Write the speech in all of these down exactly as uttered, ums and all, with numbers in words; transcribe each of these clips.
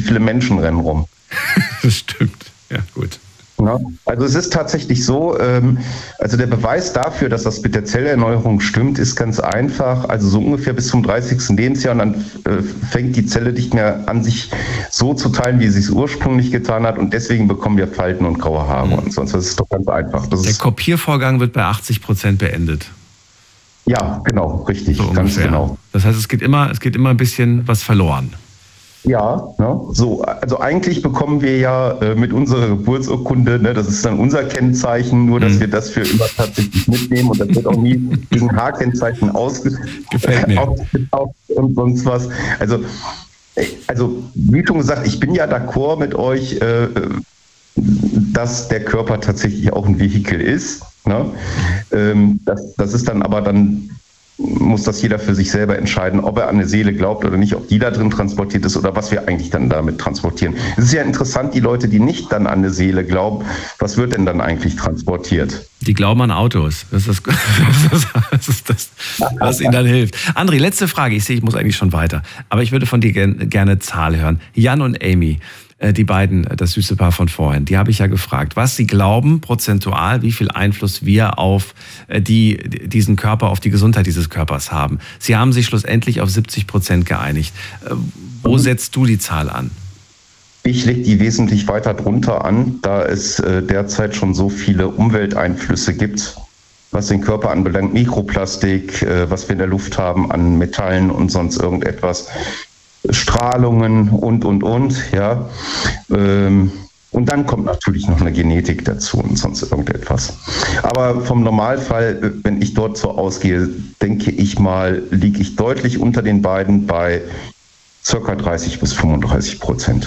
viele Menschen rennen rum. Das stimmt, ja gut. Ja, also es ist tatsächlich so, ähm, also der Beweis dafür, dass das mit der Zellerneuerung stimmt, ist ganz einfach. Also so ungefähr bis zum dreißigsten Lebensjahr, und dann äh, fängt die Zelle nicht mehr an, sich so zu teilen, wie sie es ursprünglich getan hat, und deswegen bekommen wir Falten und graue Haare mhm. und sonst. Das ist doch ganz einfach. Das der ist, Kopiervorgang wird bei achtzig Prozent beendet. Ja, genau, richtig, so ganz genau. Das heißt, es geht immer, es geht immer ein bisschen was verloren. Ja, ne, so, also eigentlich bekommen wir ja äh, mit unserer Geburtsurkunde, ne, das ist dann unser Kennzeichen, nur dass mhm. wir das für immer tatsächlich mitnehmen, und das wird auch nie gegen H-Kennzeichen ausgetaucht und sonst was. Also, also wie schon gesagt, ich bin ja d'accord mit euch, äh, dass der Körper tatsächlich auch ein Vehikel ist. Ne? Ähm, das, das ist dann aber dann, muss das jeder für sich selber entscheiden, ob er an eine Seele glaubt oder nicht, ob die da drin transportiert ist oder was wir eigentlich dann damit transportieren. Es ist ja interessant, die Leute, die nicht dann an eine Seele glauben, was wird denn dann eigentlich transportiert? Die glauben an Autos. Das ist das, das, ist das was ihnen dann hilft. André, letzte Frage. Ich sehe, ich muss eigentlich schon weiter. Aber ich würde von dir gerne, gerne Zahl hören. Jan und Amy, die beiden, das süße Paar von vorhin, die habe ich ja gefragt, was sie glauben, prozentual, wie viel Einfluss wir auf die, diesen Körper, auf die Gesundheit dieses Körpers haben. Sie haben sich schlussendlich auf siebzig Prozent geeinigt. Wo setzt du die Zahl an? Ich lege die wesentlich weiter drunter an, da es äh, derzeit schon so viele Umwelteinflüsse gibt, was den Körper anbelangt, Mikroplastik, äh, was wir in der Luft haben an Metallen und sonst irgendetwas, Strahlungen und, und, und, ja. Ähm, und dann kommt natürlich noch eine Genetik dazu und sonst irgendetwas. Aber vom Normalfall, wenn ich dort so ausgehe, denke ich mal, liege ich deutlich unter den beiden bei circa dreißig bis fünfunddreißig Prozent.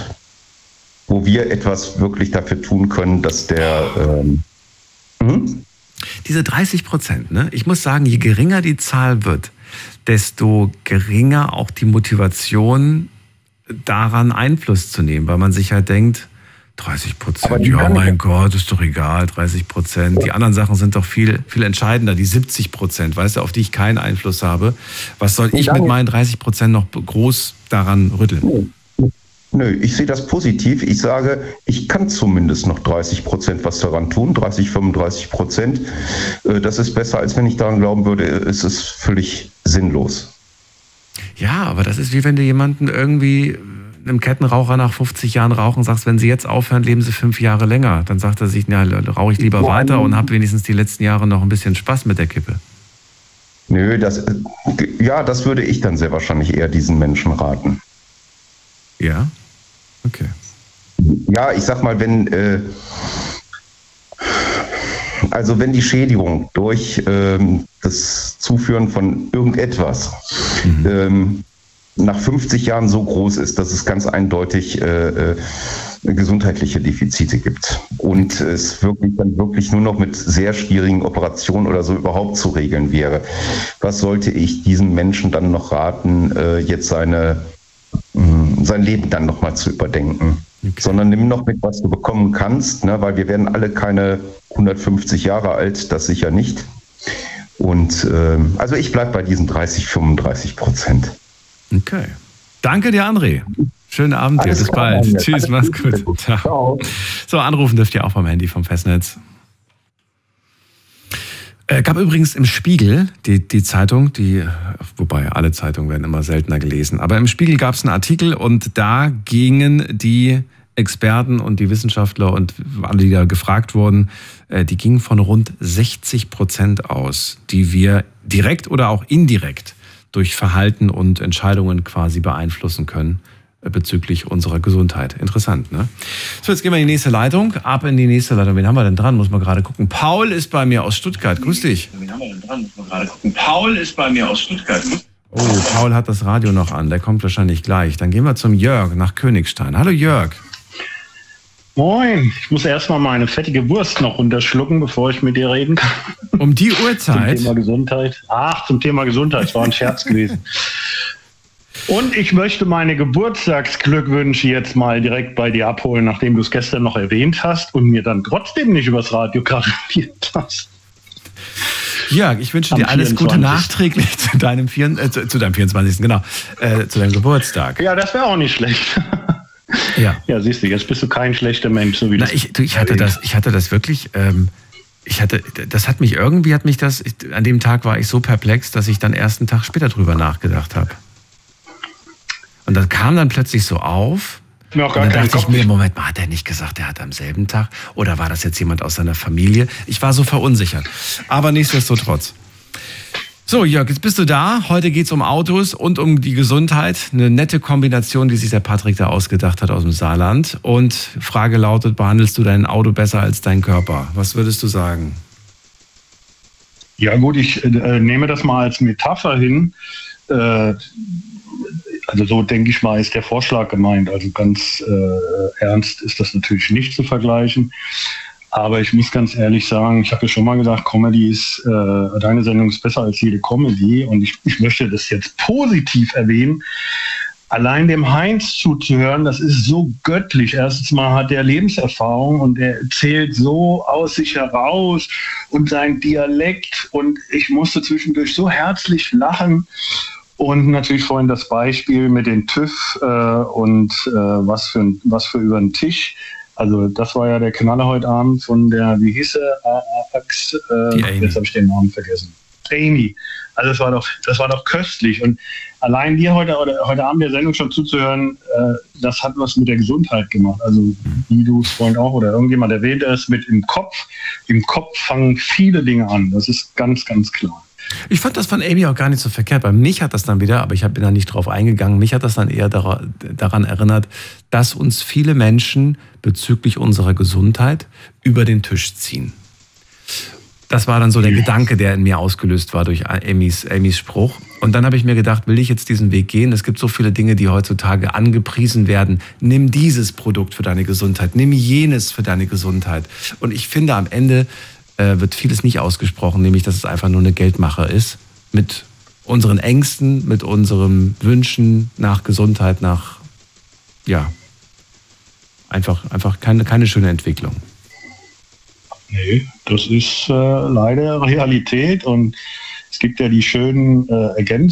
Wo wir etwas wirklich dafür tun können, dass der... Ähm, hm? Diese dreißig Prozent, ne? Ich muss sagen, je geringer die Zahl wird, desto geringer auch die Motivation, daran Einfluss zu nehmen, weil man sich halt denkt, dreißig Prozent, ja mein Gott, ist doch egal, dreißig Prozent. Die anderen Sachen sind doch viel, viel entscheidender, die siebzig Prozent, weißt du, auf die ich keinen Einfluss habe. Was soll ich mit meinen dreißig Prozent noch groß daran rütteln? Nö, ich sehe das positiv. Ich sage, ich kann zumindest noch dreißig Prozent was daran tun, dreißig, fünfunddreißig Prozent. Das ist besser, als wenn ich daran glauben würde, es ist völlig sinnlos. Ja, aber das ist wie wenn du jemanden irgendwie, einem Kettenraucher nach fünfzig Jahren rauchen, sagst, wenn sie jetzt aufhören, leben sie fünf Jahre länger. Dann sagt er sich, ja, rauche ich lieber weiter und habe wenigstens die letzten Jahre noch ein bisschen Spaß mit der Kippe. Nö, das, ja, das würde ich dann sehr wahrscheinlich eher diesen Menschen raten. Ja, okay. Ja, ich sag mal, wenn äh, also wenn die Schädigung durch ähm, das Zuführen von irgendetwas mhm. ähm, nach fünfzig Jahren so groß ist, dass es ganz eindeutig äh, äh, gesundheitliche Defizite gibt und es wirklich dann wirklich nur noch mit sehr schwierigen Operationen oder so überhaupt zu regeln wäre, was sollte ich diesem Menschen dann noch raten, äh, jetzt seine sein Leben dann nochmal zu überdenken. Okay. Sondern nimm noch mit, was du bekommen kannst, ne? Weil wir werden alle keine hundertfünfzig Jahre alt, das sicher nicht. Und äh, also ich bleibe bei diesen dreißig, fünfunddreißig Prozent. Okay. Danke dir, André. Schönen Abend dir. Bis bald. Tschüss, Tschüss, mach's gut. gut. Ciao. So, anrufen dürft ihr auch vom Handy, vom Festnetz. Äh, gab übrigens im Spiegel, die, die Zeitung, die, wobei alle Zeitungen werden immer seltener gelesen, aber im Spiegel gab es einen Artikel und da gingen die Experten und die Wissenschaftler und alle, die da gefragt wurden, äh, die gingen von rund sechzig Prozent aus, die wir direkt oder auch indirekt durch Verhalten und Entscheidungen quasi beeinflussen können bezüglich unserer Gesundheit. Interessant, ne? So, jetzt gehen wir in die nächste Leitung. Ab in die nächste Leitung. Wen haben wir denn dran? Muss man gerade gucken. Paul ist bei mir aus Stuttgart. Grüß dich. Wen haben wir denn dran? Muss man gerade gucken. Paul ist bei mir aus Stuttgart. Oh, Paul hat das Radio noch an. Der kommt wahrscheinlich gleich. Dann gehen wir zum Jörg nach Königstein. Hallo Jörg. Moin. Ich muss erstmal meine fettige Wurst noch runterschlucken, bevor ich mit dir reden kann. Um die Uhrzeit? Zum Thema Gesundheit. Ach, zum Thema Gesundheit. Das war ein Scherz gewesen. Und ich möchte meine Geburtstagsglückwünsche jetzt mal direkt bei dir abholen, nachdem du es gestern noch erwähnt hast und mir dann trotzdem nicht übers Radio gratuliert hast. Jörg, ich wünsche Am dir alles vierundzwanzigsten Gute nachträglich zu deinem, vier, äh, zu, zu deinem vierundzwanzigsten Genau, äh, zu deinem Geburtstag. Ja, das wäre auch nicht schlecht. Ja. Ja, siehst du, jetzt bist du kein schlechter Mensch, so wie Na, das ich, du, ich hatte das, ich hatte das wirklich, ähm, ich hatte, das hat mich irgendwie, hat mich das, ich, an dem Tag war ich so perplex, dass ich dann erst einen Tag später drüber nachgedacht habe. Und das kam dann plötzlich so auf. Mir auch gar und dann dachte Kopf. ich mir, Moment mal, hat er nicht gesagt, er hat am selben Tag? Oder war das jetzt jemand aus seiner Familie? Ich war so verunsichert. Aber nichtsdestotrotz. So, Jörg, jetzt bist du da. Heute geht es um Autos und um die Gesundheit. Eine nette Kombination, die sich der Patrick da ausgedacht hat aus dem Saarland. Und Frage lautet, behandelst du dein Auto besser als dein Körper? Was würdest du sagen? Ja gut, ich äh, nehme das mal als Metapher hin. Äh, also so denke ich mal, ist der Vorschlag gemeint. Also ganz äh, ernst ist das natürlich nicht zu vergleichen. Aber ich muss ganz ehrlich sagen, ich habe ja schon mal gesagt, Comedy ist, äh, deine Sendung ist besser als jede Comedy. Und ich, ich möchte das jetzt positiv erwähnen. Allein dem Heinz zuzuhören, das ist so göttlich. Erstens mal hat er Lebenserfahrung und er erzählt so aus sich heraus und sein Dialekt. Und ich musste zwischendurch so herzlich lachen. Und natürlich vorhin das Beispiel mit dem TÜV äh, und äh, was für was für über den Tisch. Also das war ja der Knaller heute Abend von der, wie hieß er, Ax, äh, jetzt habe ich den Namen vergessen. Amy. Also das war doch, das war doch köstlich. Und allein dir heute oder heute Abend der Sendung schon zuzuhören, äh, das hat was mit der Gesundheit gemacht. Also wie du es vorhin auch oder irgendjemand erwähnt ist, mit im Kopf. Im Kopf fangen viele Dinge an. Das ist ganz, ganz klar. Ich fand das von Amy auch gar nicht so verkehrt. Bei mich hat das dann wieder, aber ich bin da nicht drauf eingegangen, mich hat das dann eher daran erinnert, dass uns viele Menschen bezüglich unserer Gesundheit über den Tisch ziehen. Das war dann so der Gedanke, der in mir ausgelöst war durch Amys, Amys Spruch. Und dann habe ich mir gedacht, will ich jetzt diesen Weg gehen? Es gibt so viele Dinge, die heutzutage angepriesen werden. Nimm dieses Produkt für deine Gesundheit, nimm jenes für deine Gesundheit. Und ich finde, am Ende wird vieles nicht ausgesprochen, nämlich, dass es einfach nur eine Geldmache ist. Mit unseren Ängsten, mit unseren Wünschen nach Gesundheit, nach, ja, einfach, einfach keine, keine schöne Entwicklung. Nee, das ist äh, leider Realität und es gibt ja die schönen äh,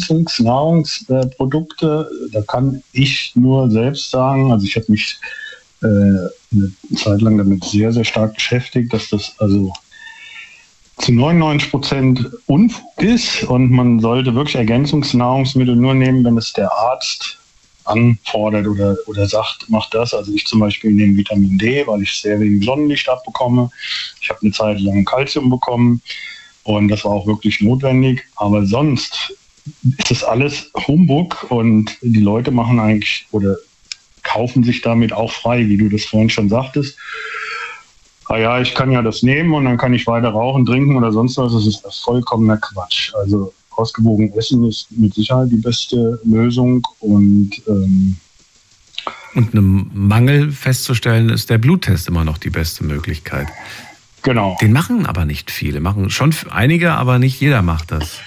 Ergänzungsnahrungsprodukte. Da kann ich nur selbst sagen, also ich habe mich äh, eine Zeit lang damit sehr, sehr stark beschäftigt, dass das also zu neunundneunzig Prozent Unfug ist und man sollte wirklich Ergänzungsnahrungsmittel nur nehmen, wenn es der Arzt anfordert oder, oder sagt, mach das. Also ich zum Beispiel nehme Vitamin D, weil ich sehr wenig Sonnenlicht abbekomme. Ich habe eine Zeit lang Kalzium bekommen und das war auch wirklich notwendig. Aber sonst ist das alles Humbug und die Leute machen eigentlich oder kaufen sich damit auch frei, wie du das vorhin schon sagtest. Ah ja, ich kann ja das nehmen und dann kann ich weiter rauchen, trinken oder sonst was. Das ist vollkommener Quatsch. Also ausgewogen essen ist mit Sicherheit die beste Lösung. Und, ähm und einen Mangel festzustellen, ist der Bluttest immer noch die beste Möglichkeit. Genau. Den machen aber nicht viele. Machen schon einige, aber nicht jeder macht das.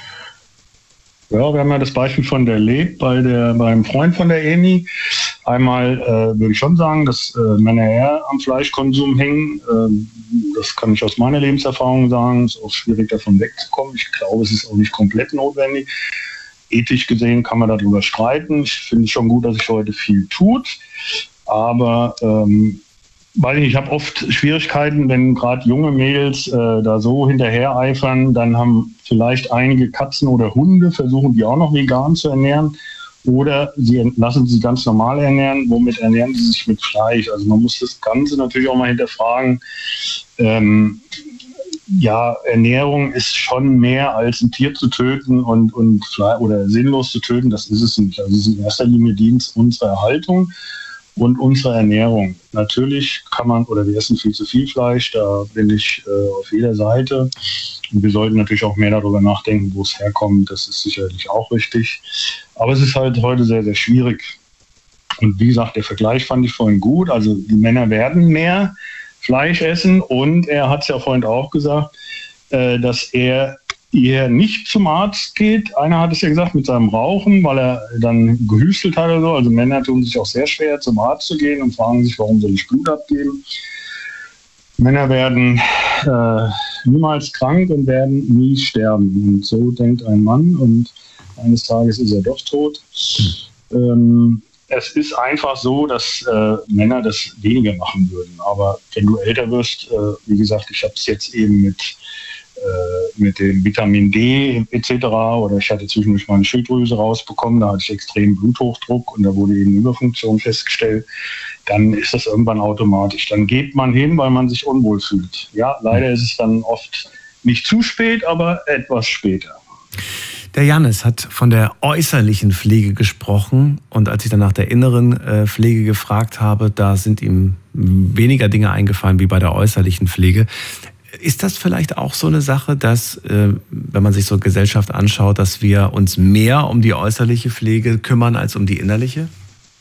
Ja, wir haben ja das Beispiel von der Leb bei der, beim Freund von der Amy. Einmal äh, würde ich schon sagen, dass äh, Männer eher am Fleischkonsum hängen. Ähm, das kann ich aus meiner Lebenserfahrung sagen. Es ist auch schwierig, davon wegzukommen. Ich glaube, es ist auch nicht komplett notwendig. Ethisch gesehen kann man darüber streiten. Ich finde es schon gut, dass sich heute viel tut. Aber ähm, weil ich habe oft Schwierigkeiten, wenn gerade junge Mädels äh, da so hinterher eifern, dann haben vielleicht einige Katzen oder Hunde, versuchen die auch noch vegan zu ernähren. Oder sie lassen sie ganz normal ernähren. Womit ernähren sie sich? Mit Fleisch? Also man muss das Ganze natürlich auch mal hinterfragen. Ähm, ja, Ernährung ist schon mehr als ein Tier zu töten und, und oder sinnlos zu töten. Das ist es nicht. Also es ist in erster Linie Dienst unserer Erhaltung und unserer Ernährung. Natürlich kann man, oder wir essen viel zu viel Fleisch, da bin ich äh, auf jeder Seite. Und wir sollten natürlich auch mehr darüber nachdenken, wo es herkommt. Das ist sicherlich auch richtig. Aber es ist halt heute sehr, sehr schwierig. Und wie gesagt, der Vergleich fand ich vorhin gut. Also die Männer werden mehr Fleisch essen. Und er hat es ja vorhin auch gesagt, äh, dass er eher nicht zum Arzt geht. Einer hat es ja gesagt mit seinem Rauchen, weil er dann gehüstelt hat oder so. Also Männer tun sich auch sehr schwer, zum Arzt zu gehen und fragen sich, warum soll ich Blut abgeben. Männer werden äh, niemals krank und werden nie sterben. Und so denkt ein Mann und eines Tages ist er doch tot. Ähm, es ist einfach so, dass äh, Männer das weniger machen würden. Aber wenn du älter wirst, äh, wie gesagt, ich habe es jetzt eben mit, äh, mit dem Vitamin D et cetera oder ich hatte zwischendurch meine Schilddrüse rausbekommen, da hatte ich extremen Bluthochdruck und da wurde eben Überfunktion festgestellt. Dann ist das irgendwann automatisch. Dann geht man hin, weil man sich unwohl fühlt. Ja, leider ist es dann oft nicht zu spät, aber etwas später. Der Jannis hat von der äußerlichen Pflege gesprochen und als ich dann nach der inneren äh, Pflege gefragt habe, da sind ihm weniger Dinge eingefallen wie bei der äußerlichen Pflege. Ist das vielleicht auch so eine Sache, dass, äh, wenn man sich so Gesellschaft anschaut, dass wir uns mehr um die äußerliche Pflege kümmern als um die innerliche?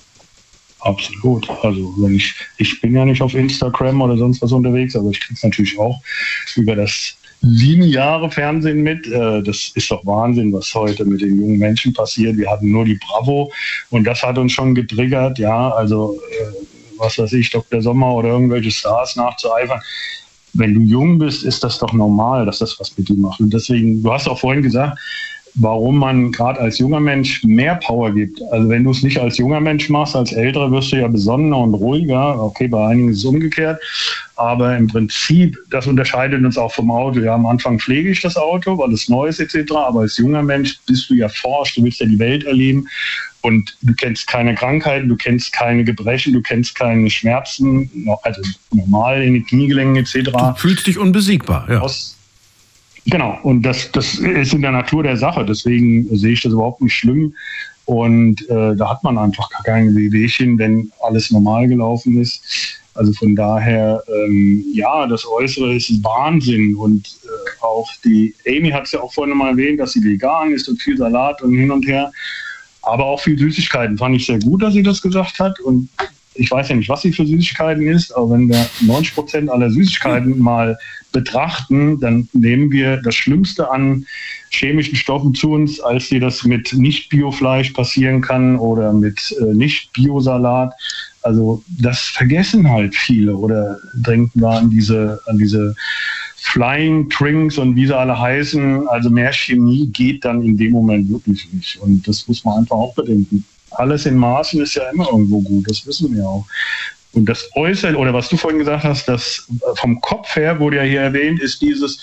Absolut. Also wenn ich, ich bin ja nicht auf Instagram oder sonst was unterwegs, aber ich kriege es natürlich auch über das lineare Fernsehen mit. Das ist doch Wahnsinn, was heute mit den jungen Menschen passiert. Wir hatten nur die Bravo und das hat uns schon getriggert. Ja, also was weiß ich, Doktor Sommer oder irgendwelche Stars nachzueifern. Wenn du jung bist, ist das doch normal, dass das was mit dir macht. Und deswegen, du hast auch vorhin gesagt, warum man gerade als junger Mensch mehr Power gibt. Also wenn du es nicht als junger Mensch machst, als Älterer wirst du ja besonnener und ruhiger. Okay, bei einigen ist es umgekehrt. Aber im Prinzip, das unterscheidet uns auch vom Auto. Ja, am Anfang pflege ich das Auto, weil es neu ist et cetera. Aber als junger Mensch bist du ja forsch, du willst ja die Welt erleben. Und du kennst keine Krankheiten, du kennst keine Gebrechen, du kennst keine Schmerzen, also normal in den Kniegelenken et cetera. Du fühlst dich unbesiegbar, ja. Aus Genau, und das, das ist in der Natur der Sache, deswegen sehe ich das überhaupt nicht schlimm. Und äh, da hat man einfach gar keine Wehwehchen, wenn alles normal gelaufen ist. Also von daher, ähm, ja, das Äußere ist Wahnsinn. Und äh, auch die Amy hat es ja auch vorhin mal erwähnt, dass sie vegan ist und viel Salat und hin und her. Aber auch viel Süßigkeiten. Fand ich sehr gut, dass sie das gesagt hat. Und ich weiß ja nicht, was sie für Süßigkeiten isst, aber wenn wir neunzig Prozent aller Süßigkeiten mal betrachten, dann nehmen wir das Schlimmste an chemischen Stoffen zu uns, als dir das mit Nicht-Bio-Fleisch passieren kann oder mit äh, Nicht-Bio-Salat. Also das vergessen halt viele oder denken wir an diese, an diese Flying Drinks und wie sie alle heißen. Also mehr Chemie geht dann in dem Moment wirklich nicht. Und das muss man einfach auch bedenken. Alles in Maßen ist ja immer irgendwo gut, das wissen wir auch. Und das Äußere, oder was du vorhin gesagt hast, das vom Kopf her wurde ja hier erwähnt, ist dieses,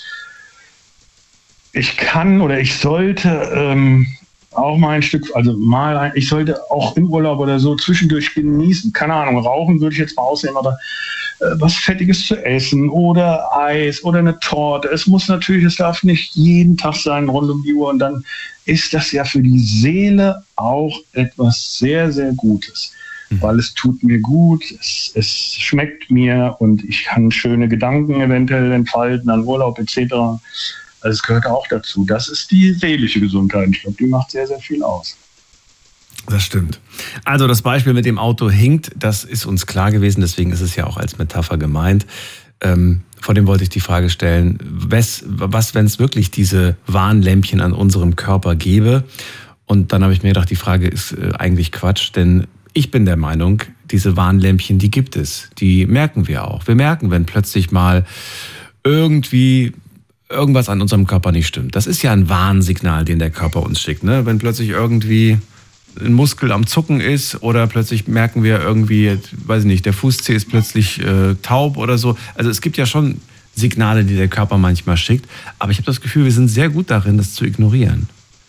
ich kann oder ich sollte ähm, auch mal ein Stück, also mal, ein, ich sollte auch im Urlaub oder so zwischendurch genießen. Keine Ahnung, rauchen würde ich jetzt mal ausnehmen, aber äh, was Fettiges zu essen oder Eis oder eine Torte. Es muss natürlich, es darf nicht jeden Tag sein, rund um die Uhr. Und dann ist das ja für die Seele auch etwas sehr, sehr Gutes. Mhm. Weil es tut mir gut, es, es schmeckt mir und ich kann schöne Gedanken eventuell entfalten an Urlaub et cetera. Also es gehört auch dazu. Das ist die seelische Gesundheit. Ich glaube, die macht sehr, sehr viel aus. Das stimmt. Also das Beispiel mit dem Auto hinkt, das ist uns klar gewesen. Deswegen ist es ja auch als Metapher gemeint. Ähm, vor dem wollte ich die Frage stellen, was, was wenn es wirklich diese Warnlämpchen an unserem Körper gäbe? Und dann habe ich mir gedacht, die Frage ist äh, eigentlich Quatsch, denn ich bin der Meinung, diese Warnlämpchen, die gibt es. Die merken wir auch. Wir merken, wenn plötzlich mal irgendwie irgendwas an unserem Körper nicht stimmt. Das ist ja ein Warnsignal, den der Körper uns schickt. Ne? Wenn plötzlich irgendwie ein Muskel am Zucken ist oder plötzlich merken wir irgendwie, weiß ich nicht, der Fußzeh ist plötzlich äh, taub oder so. Also es gibt ja schon Signale, die der Körper manchmal schickt. Aber ich habe das Gefühl, wir sind sehr gut darin, das zu ignorieren.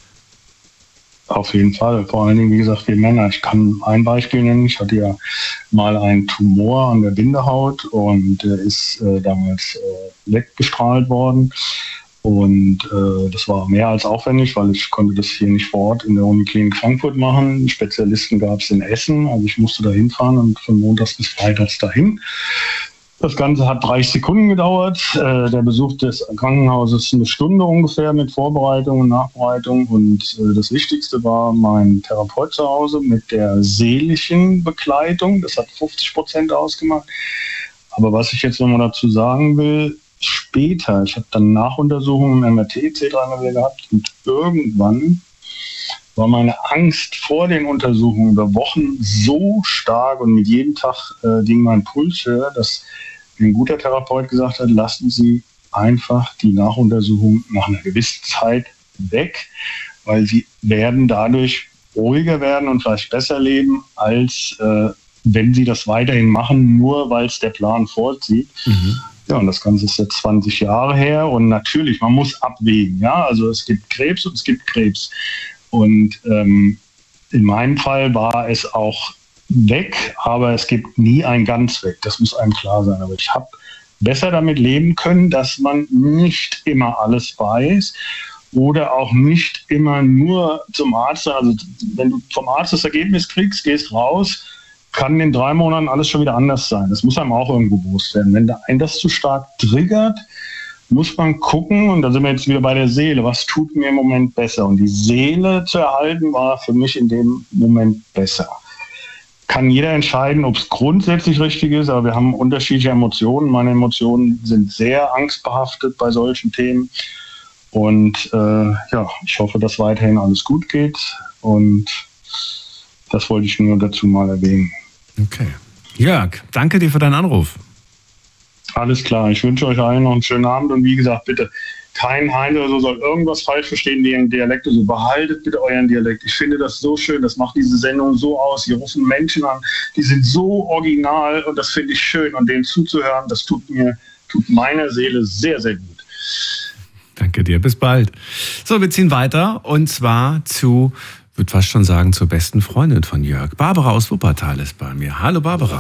Auf jeden Fall. Vor allen Dingen, wie gesagt, wir Männer. Ich kann ein Beispiel nennen. Ich hatte ja mal einen Tumor an der Bindehaut und der ist äh, damals äh, weggestrahlt worden. Und äh, das war mehr als aufwendig, weil ich konnte das hier nicht vor Ort in der Uniklinik Frankfurt machen. Spezialisten gab es in Essen. Also ich musste da hinfahren und von montags bis freitags dahin. Das Ganze hat dreißig Sekunden gedauert. Äh, der Besuch des Krankenhauses eine Stunde ungefähr mit Vorbereitung und Nachbereitung. Und äh, das Wichtigste war mein Therapeut zu Hause mit der seelischen Begleitung. Das hat fünfzig Prozent ausgemacht. Aber was ich jetzt nochmal dazu sagen will, später, ich habe dann Nachuntersuchungen, M R T et cetera wieder gehabt und irgendwann war meine Angst vor den Untersuchungen über Wochen so stark und mit jedem Tag äh, ging mein Puls höher, dass ein guter Therapeut gesagt hat, lassen Sie einfach die Nachuntersuchung nach einer gewissen Zeit weg, weil Sie werden dadurch ruhiger werden und vielleicht besser leben, als äh, wenn sie das weiterhin machen, nur weil es der Plan vorsieht. Mhm. Ja, und das Ganze ist jetzt zwanzig Jahre her und natürlich, man muss abwägen. Ja, also es gibt Krebs und es gibt Krebs. Und ähm, in meinem Fall war es auch weg, aber es gibt nie ein ganz weg. Das muss einem klar sein. Aber ich habe besser damit leben können, dass man nicht immer alles weiß oder auch nicht immer nur zum Arzt. Also wenn du vom Arzt das Ergebnis kriegst, gehst raus, kann in drei Monaten alles schon wieder anders sein. Das muss einem auch irgendwo bewusst werden. Wenn ein das zu stark triggert, muss man gucken, und da sind wir jetzt wieder bei der Seele, was tut mir im Moment besser? Und die Seele zu erhalten war für mich in dem Moment besser. Kann jeder entscheiden, ob es grundsätzlich richtig ist, aber wir haben unterschiedliche Emotionen. Meine Emotionen sind sehr angstbehaftet bei solchen Themen. Und äh, ja, ich hoffe, dass weiterhin alles gut geht. Und das wollte ich nur dazu mal erwähnen. Okay. Jörg, danke dir für deinen Anruf. Alles klar, ich wünsche euch allen noch einen schönen Abend und wie gesagt, bitte kein Heinz oder so soll irgendwas falsch verstehen wegen Dialekt. Also behaltet bitte euren Dialekt. Ich finde das so schön, das macht diese Sendung so aus. Hier rufen Menschen an, die sind so original und das finde ich schön. Und denen zuzuhören, das tut mir, tut meiner Seele sehr, sehr gut. Danke dir, bis bald. So, wir ziehen weiter und zwar zu, ich würde fast schon sagen, zur besten Freundin von Jörg. Barbara aus Wuppertal ist bei mir. Hallo Barbara.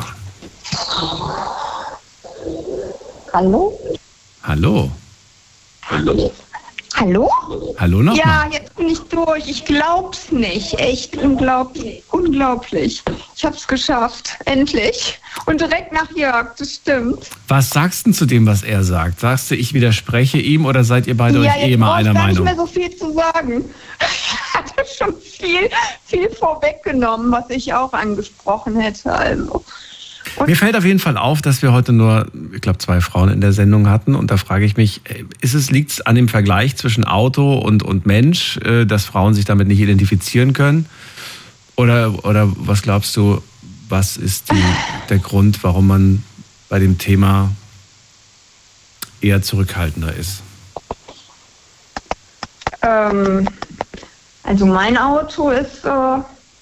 Hallo? Hallo. Hallo? Hallo? Hallo nochmal. Ja, jetzt bin ich durch. Ich glaub's nicht. Echt unglaublich. Unglaublich. Ich hab's geschafft. Endlich. Und direkt nach Jörg, das stimmt. Was sagst du zu dem, was er sagt? Sagst du, ich widerspreche ihm oder seid ihr beide ja, euch eh immer einer Meinung? Meinung? Ich habe gar nicht mehr so viel zu sagen. Ich hatte schon viel, viel vorweggenommen, was ich auch angesprochen hätte. Also. Und Mir fällt auf jeden Fall auf, dass wir heute nur, ich glaube, zwei Frauen in der Sendung hatten. Und da frage ich mich, ist es, liegt es an dem Vergleich zwischen Auto und, und Mensch, dass Frauen sich damit nicht identifizieren können? Oder, oder was glaubst du, was ist die, der Grund, warum man bei dem Thema eher zurückhaltender ist? Ähm, also mein Auto ist... Äh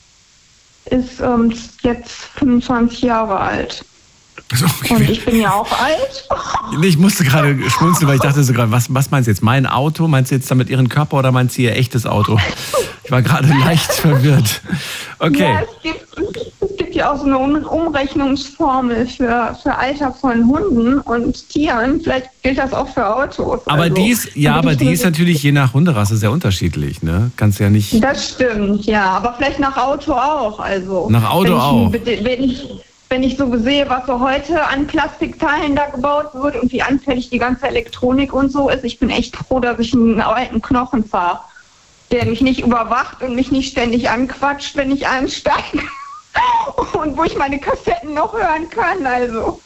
ist ähm, jetzt fünfundzwanzig Jahre alt. Okay. Und ich bin ja auch alt. Ich musste gerade schmunzeln, weil ich dachte so gerade, was, was meinst du jetzt? Mein Auto? Meinst du jetzt damit ihren Körper oder meinst du ihr echtes Auto? Ich war gerade leicht verwirrt. Okay. Ja, es gibt, es gibt ja auch so eine Umrechnungsformel für, für Alter von Hunden und Tieren. Vielleicht gilt das auch für Autos. Aber also, die ist, ja, aber die ist natürlich je nach Hunderasse sehr unterschiedlich, ne? Kannst ja nicht. Das stimmt, ja. Aber vielleicht nach Auto auch. Also, nach Auto wenn ich, auch. Wenn ich, wenn ich so sehe, was so heute an Plastikteilen da gebaut wird und wie anfällig die ganze Elektronik und so ist, ich bin echt froh, dass ich einen alten Knochen fahre, der mich nicht überwacht und mich nicht ständig anquatscht, wenn ich einsteige. Und wo ich meine Kassetten noch hören kann, also.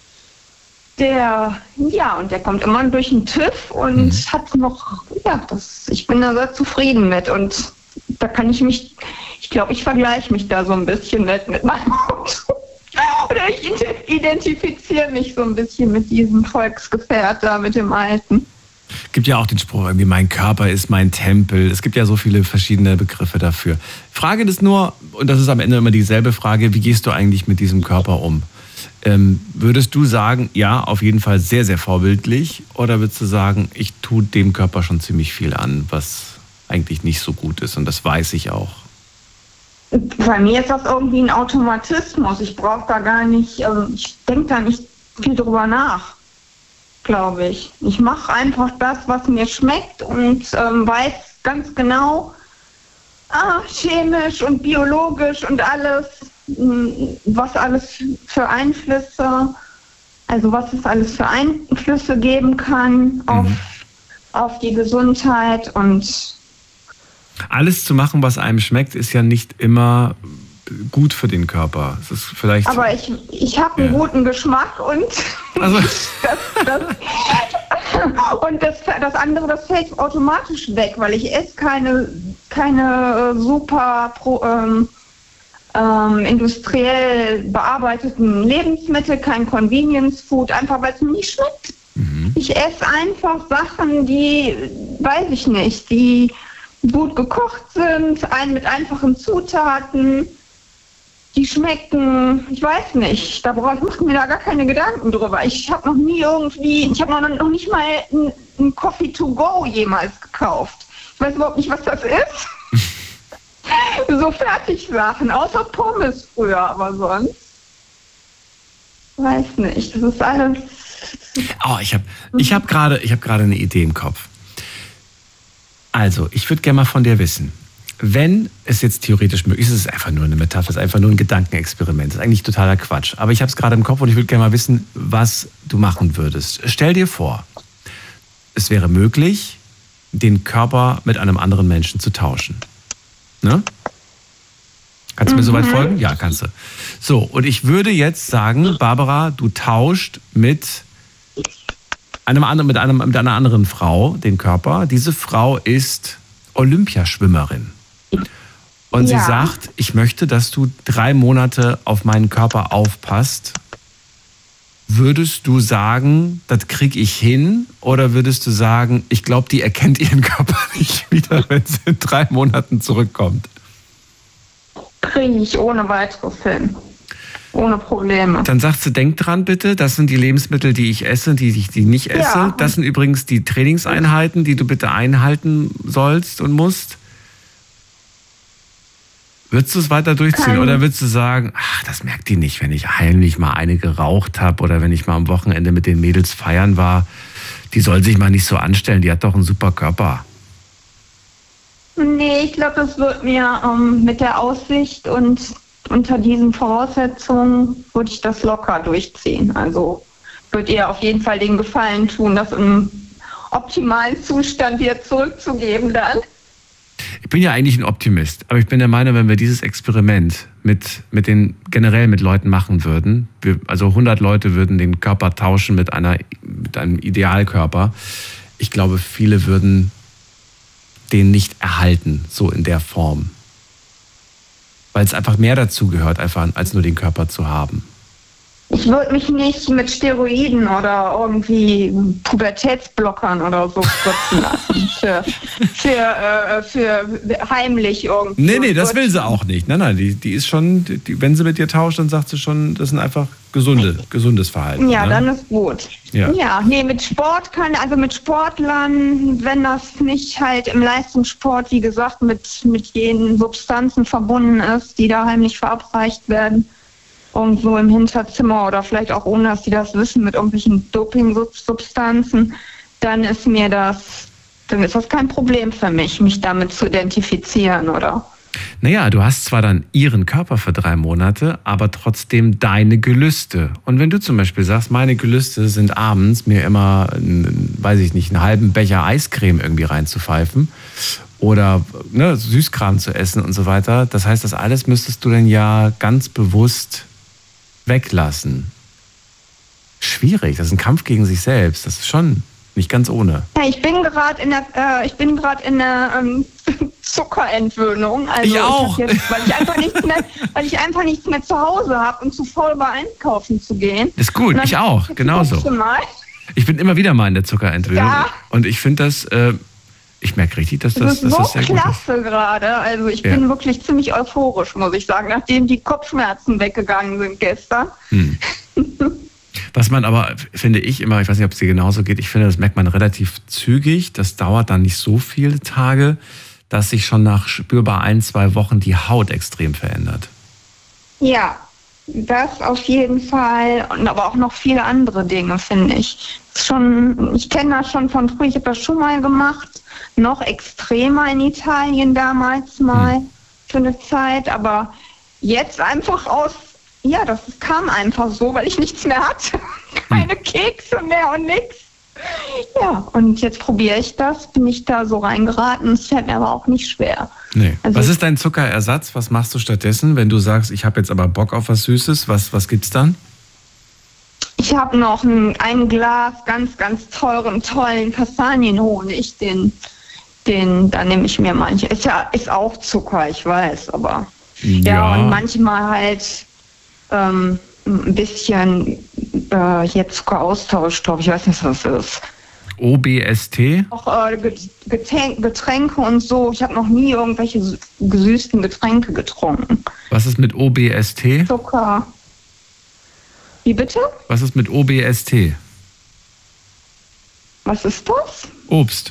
Der, ja, und der kommt immer durch den TÜV und mhm. hat noch, ja, das, ich bin da sehr zufrieden mit und da kann ich mich, ich glaube, ich vergleiche mich da so ein bisschen mit, mit meinem Auto. Oder ich identifiziere mich so ein bisschen mit diesem Volksgefährt da, mit dem Alten. Es gibt ja auch den Spruch, irgendwie mein Körper ist mein Tempel. Es gibt ja so viele verschiedene Begriffe dafür. Frage ist nur, und das ist am Ende immer dieselbe Frage, wie gehst du eigentlich mit diesem Körper um? Ähm, würdest du sagen, ja, auf jeden Fall sehr, sehr vorbildlich? Oder würdest du sagen, ich tue dem Körper schon ziemlich viel an, was eigentlich nicht so gut ist und das weiß ich auch? Bei mir ist das irgendwie ein Automatismus. Ich brauche da gar nicht, also ich denke da nicht viel drüber nach, glaube ich. Ich mache einfach das, was mir schmeckt und ähm, weiß ganz genau, ah, chemisch und biologisch und alles, was alles für Einflüsse, also was es alles für Einflüsse geben kann auf, mhm. auf die Gesundheit und alles zu machen, was einem schmeckt, ist ja nicht immer gut für den Körper. Es ist vielleicht. Aber ich, ich habe einen ja. guten Geschmack und also. das, das, und das, das andere, das fällt automatisch weg, weil ich esse keine, keine super pro, ähm, ähm, industriell bearbeiteten Lebensmittel, kein Convenience Food, einfach weil es mir nicht schmeckt. Mhm. Ich esse einfach Sachen, die, weiß ich nicht, die gut gekocht sind, ein mit einfachen Zutaten, die schmecken, ich weiß nicht, da brauche ich mache mir da gar keine Gedanken drüber. Ich habe noch nie irgendwie, ich habe noch, noch nicht mal ein, ein Coffee to go jemals gekauft. Ich weiß überhaupt nicht, was das ist. So Fertigsachen, außer Pommes früher, aber sonst weiß nicht. Das ist alles. Oh, ich habe ich hab gerade ich hab gerade eine Idee im Kopf. Also, ich würde gerne mal von dir wissen, wenn es jetzt theoretisch möglich ist, es ist einfach nur eine Metapher, es ist einfach nur ein Gedankenexperiment, das ist eigentlich totaler Quatsch. Aber ich habe es gerade im Kopf und ich würde gerne mal wissen, was du machen würdest. Stell dir vor, es wäre möglich, den Körper mit einem anderen Menschen zu tauschen. Ne? Kannst du mir mhm. soweit folgen? Ja, kannst du. So, und ich würde jetzt sagen, Barbara, du tauscht mit einem anderen, mit einem, mit einer anderen Frau den Körper. Diese Frau ist Olympiaschwimmerin. Und ja. sie sagt, ich möchte, dass du drei Monate auf meinen Körper aufpasst. Würdest du sagen, das kriege ich hin? Oder würdest du sagen, ich glaube, die erkennt ihren Körper nicht wieder, wenn sie in drei Monaten zurückkommt? Kriege ich ohne weiteres hin. Ohne Probleme. Dann sagst du, denk dran bitte, das sind die Lebensmittel, die ich esse, die ich die nicht esse. Ja. Das sind übrigens die Trainingseinheiten, die du bitte einhalten sollst und musst. Würdest du es weiter durchziehen Kein. oder würdest du sagen, ach, das merkt die nicht, wenn ich heimlich mal eine geraucht habe oder wenn ich mal am Wochenende mit den Mädels feiern war, die soll sich mal nicht so anstellen, die hat doch einen super Körper. Nee, ich glaube, das wird mir ähm, mit der Aussicht und unter diesen Voraussetzungen würde ich das locker durchziehen. Also würde ihr auf jeden Fall den Gefallen tun, das im optimalen Zustand wieder zurückzugeben dann. Ich bin ja eigentlich ein Optimist, aber ich bin der Meinung, wenn wir dieses Experiment mit, mit den, generell mit Leuten machen würden, wir, also hundert Leute würden den Körper tauschen mit, einer, mit einem Idealkörper, ich glaube, viele würden den nicht erhalten, so in der Form. Weil es einfach mehr dazu gehört, einfach als nur den Körper zu haben. Ich würde mich nicht mit Steroiden oder irgendwie Pubertätsblockern oder so spritzen lassen. Für, für, äh, für heimlich irgendwie. Nee, nee, das will sie auch nicht. Nein, nein, die, die ist schon, die, wenn sie mit dir tauscht, dann sagt sie schon, das sind einfach gesunde, gesundes Verhalten. Ja, ne? Dann ist gut. Ja. ja, nee, mit Sport kann, also mit Sportlern, wenn das nicht halt im Leistungssport, wie gesagt, mit, mit jenen Substanzen verbunden ist, die da heimlich verabreicht werden, irgendwo im Hinterzimmer oder vielleicht auch ohne, dass die das wissen, mit irgendwelchen Doping-Substanzen, dann ist mir das, dann ist das kein Problem für mich, mich damit zu identifizieren, oder? Naja, du hast zwar dann ihren Körper für drei Monate, aber trotzdem deine Gelüste. Und wenn du zum Beispiel sagst, meine Gelüste sind abends mir immer, weiß ich nicht, einen halben Becher Eiscreme irgendwie reinzupfeifen oder ne, Süßkram zu essen und so weiter, das heißt, das alles müsstest du dann ja ganz bewusst weglassen. Schwierig, das ist ein Kampf gegen sich selbst. Das ist schon nicht ganz ohne. Ja, ich bin gerade in der, äh, ich bin gerade in der ähm, Zuckerentwöhnung. Also ich auch. Ich jetzt, weil ich einfach nichts mehr, weil ich einfach nichts mehr zu Hause habe und zu faul war, einkaufen zu gehen. Ist gut, ich auch, genauso. Ich bin immer wieder mal in der Zuckerentwöhnung ja. und ich finde das, äh, ich merke richtig, dass das, das ist dass das so sehr klasse gut ist. gerade. Also ich ja. bin wirklich ziemlich euphorisch, muss ich sagen, nachdem die Kopfschmerzen weggegangen sind gestern. Hm. Was man aber, finde ich immer, ich weiß nicht, ob es dir genauso geht, ich finde, das merkt man relativ zügig, das dauert dann nicht so viele Tage, dass sich schon nach spürbar ein, zwei Wochen die Haut extrem verändert. Ja, das auf jeden Fall, und aber auch noch viele andere Dinge, finde ich. Schon, ich kenne das schon von früh, ich habe das schon mal gemacht, noch extremer in Italien damals mal hm. für eine Zeit, aber jetzt einfach aus, ja, das kam einfach so, weil ich nichts mehr hatte. Keine hm. Kekse mehr und nichts. Ja, und jetzt probiere ich das, bin ich da so reingeraten, es fällt mir aber auch nicht schwer. Nee. Also was ist dein Zuckerersatz? Was machst du stattdessen, wenn du sagst, ich habe jetzt aber Bock auf was Süßes? Was, was gibt's dann? Ich habe noch ein, ein Glas ganz, ganz teuren, tollen Kastanienhonig, den, den, da nehme ich mir manche. Ist ja, ist auch Zucker, ich weiß, aber ja, ja und manchmal halt ähm, ein bisschen äh, hier Zuckeraustausch, glaube ich, weiß nicht, was das ist. O B S T? Auch äh, Getränke und so. Ich habe noch nie irgendwelche gesüßten Getränke getrunken. Was ist mit O B S T? Zucker. Wie bitte? Was ist mit O B S T? Was ist das? Obst.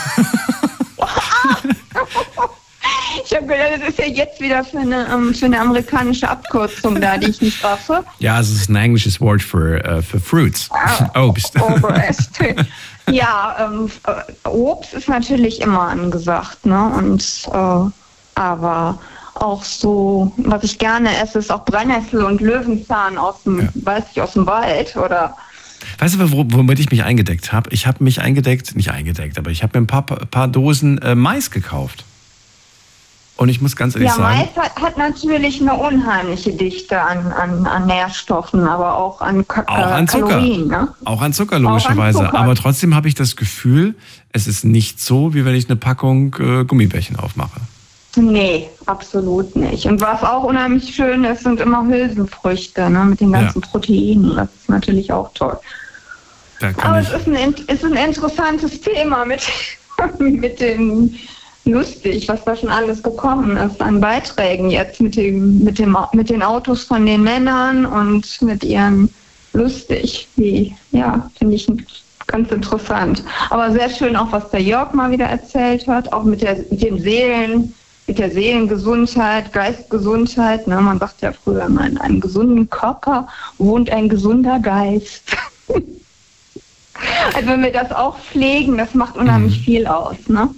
Ich habe gedacht, das ist ja jetzt wieder für eine, um, für eine amerikanische Abkürzung da, die ich nicht raffe. Ja, es ist ein englisches Wort für, uh, für Fruits. Ah, Obst. Obst. Ja, ähm, Obst ist natürlich immer angesagt, ne? Und äh, aber auch so, was ich gerne esse, ist auch Brennnessel und Löwenzahn aus dem, ja. weiß ich, aus dem Wald oder. Weißt du, womit ich mich eingedeckt habe? Ich habe mich eingedeckt, nicht eingedeckt, aber ich habe mir ein paar, paar Dosen äh, Mais gekauft. Und ich muss ganz ehrlich ja, sagen... Ja, Mais hat, hat natürlich eine unheimliche Dichte an, an, an Nährstoffen, aber auch an, K- auch an Zucker. Kalorien. Ne? Auch an Zucker, logischerweise. Auch an Zucker. Aber trotzdem habe ich das Gefühl, es ist nicht so, wie wenn ich eine Packung äh, Gummibärchen aufmache. Nee, absolut nicht. Und was auch unheimlich schön ist, sind immer Hülsenfrüchte, ne, mit den ganzen ja. Proteinen. Das ist natürlich auch toll. Aber es ist ein, ist ein interessantes Thema mit, mit den... lustig, was da schon alles gekommen ist an Beiträgen jetzt mit dem, mit dem, mit den Autos von den Männern und mit ihren lustig, wie, ja, finde ich ganz interessant. Aber sehr schön auch, was der Jörg mal wieder erzählt hat, auch mit der, mit dem Seelen, mit der Seelengesundheit, Geistgesundheit, ne, man sagt ja früher immer, in einem gesunden Körper wohnt ein gesunder Geist. Also wenn wir das auch pflegen, das macht unheimlich viel aus, ne?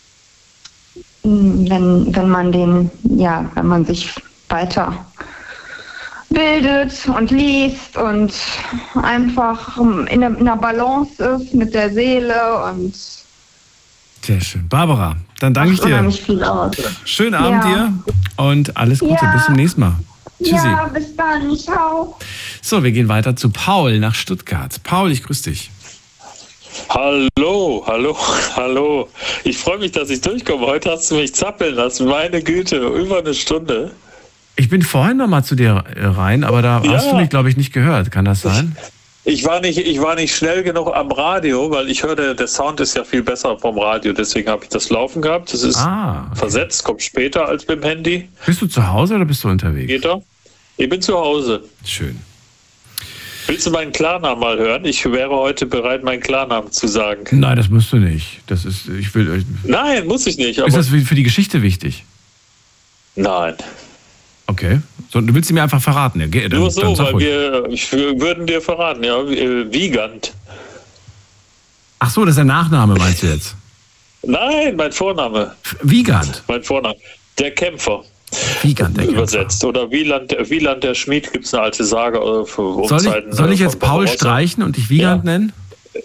Wenn, wenn man den, ja, wenn man sich weiter bildet und liest und einfach in der, in der Balance ist mit der Seele und sehr schön. Barbara, dann danke ich dir. Viel aus. Schönen Abend ja. dir und alles Gute. Ja. Bis zum nächsten Mal. Tschüssi. Ja, bis dann. Ciao. So, wir gehen weiter zu Paul nach Stuttgart. Paul, ich grüße dich. Hallo, hallo, hallo. Ich freue mich, dass ich durchkomme. Heute hast du mich zappeln lassen. Meine Güte, über eine Stunde. Ich bin vorhin noch mal zu dir rein, aber da ja. hast du mich, glaube ich, nicht gehört. Kann das sein? Ich, ich, war nicht, ich war nicht schnell genug am Radio, weil ich hörte, der Sound ist ja viel besser vom Radio. Deswegen habe ich das laufen gehabt. Das ist ah, okay. versetzt, kommt später als beim Handy. Bist du zu Hause oder bist du unterwegs? Geht er? Ich bin zu Hause. Schön. Willst du meinen Klarnamen mal hören? Ich wäre heute bereit, meinen Klarnamen zu sagen. Nein, das musst du nicht. Das ist, ich will. Nein, muss ich nicht. Aber ist das für die Geschichte wichtig? Nein. Okay. So, du willst sie mir einfach verraten. Ja, dann, Nur so, dann weil wir, ich würden dir verraten, ja, Wiegand. Ach so, das ist der Nachname, meinst du jetzt? Nein, mein Vorname. Wiegand? Mein Vorname. Der Kämpfer. Wiegand, der übersetzt. Kämpfer. Oder Wieland, Wieland der Schmied, gibt es eine alte Sage. Für um soll ich, Zeiten, soll ich jetzt Paul Barbarossa streichen und dich Wiegand ja. nennen?